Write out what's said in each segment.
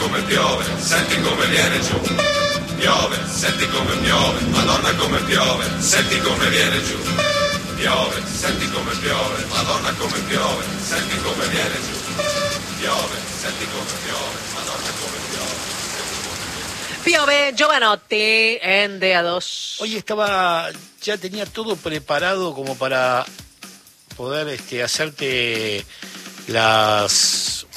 come piove, senti come viene giù. Piove, senti come piove, Madonna come piove, senti come viene giù. Piove, senti come piove, Madonna come piove, senti come viene giù. Piove, senti come piove, Madonna come piove. Piove, Giovanotti en DA2. Hoy ya tenía todo preparado como para poder hacerte las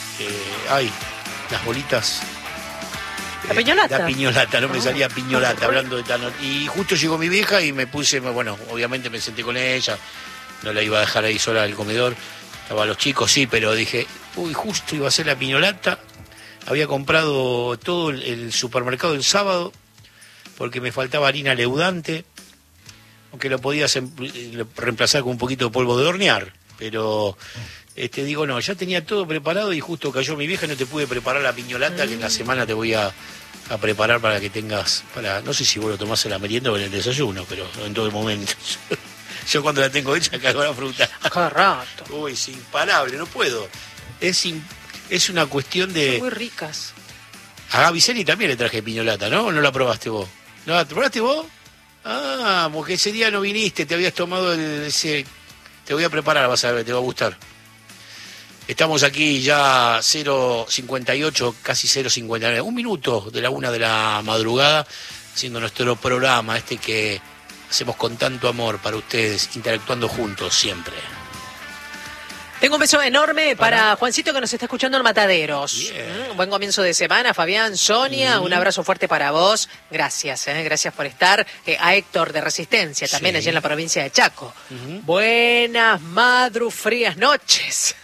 bolitas. La piñolata. La piñolata, no me salía piñolata hablando de Tano. Y justo llegó mi vieja y me puse, bueno, obviamente me senté con ella, no la iba a dejar ahí sola en el comedor. Estaban los chicos, sí, pero dije, justo iba a ser la piñolata. Había comprado todo el supermercado el sábado porque me faltaba harina leudante, aunque lo podías reemplazar con un poquito de polvo de hornear, pero digo, no, ya tenía todo preparado y justo cayó mi vieja y no te pude preparar la piñolata que en la semana te voy a preparar para que tengas, no sé si vos lo tomás en la merienda o en el desayuno, pero en todo momento. Yo cuando la tengo hecha cago la fruta. Cada rato. Uy, es imparable, no puedo. Es una cuestión de... Son muy ricas. A Gaby Celi también le traje piñolata, ¿no? ¿O no la probaste vos? ¿No la probaste vos? Ah, porque ese día no viniste, te habías tomado ese... Te voy a preparar, vas a ver, te va a gustar. Estamos aquí ya 0:58, casi 0:59. 1 minuto de la 1 de la madrugada, haciendo nuestro programa, que hacemos con tanto amor para ustedes, interactuando juntos siempre. Tengo un beso enorme para Juancito que nos está escuchando en Mataderos. Bien. Buen comienzo de semana, Fabián, Sonia, un abrazo fuerte para vos. Gracias, gracias por estar. A Héctor de Resistencia, también allá en la provincia de Chaco. Buenas frías noches.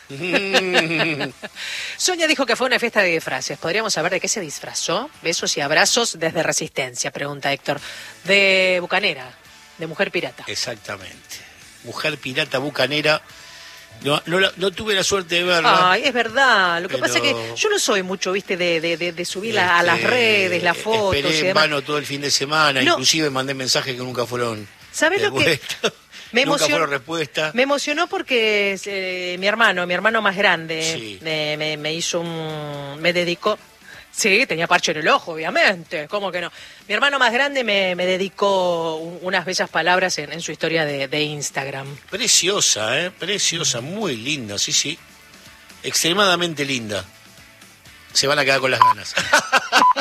Sonia dijo que fue una fiesta de disfraces. ¿Podríamos saber de qué se disfrazó? Besos y abrazos desde Resistencia, pregunta Héctor. De bucanera, de mujer pirata. Exactamente. Mujer pirata bucanera. No tuve la suerte de verla. Ay, es verdad. Lo que pasa es que yo no soy mucho, viste, de subir a las redes, las fotos. Esperé en vano todo el fin de semana, inclusive mandé mensajes que nunca fueron. ¿Sabés lo que nunca fueron respuestas? Me emocionó porque mi hermano más grande, sí. me dedicó. Sí, tenía parche en el ojo, obviamente. ¿Cómo que no? Mi hermano más grande me dedicó unas bellas palabras en su historia de Instagram. Preciosa, preciosa, muy linda, sí. Extremadamente linda. Se van a quedar con las ganas.